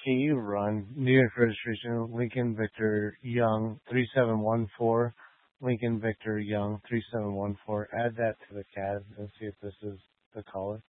Can you run New York registration Lincoln Victor Young 3714, Lincoln Victor Young 3714? Add that to the CAD and see if this is the caller.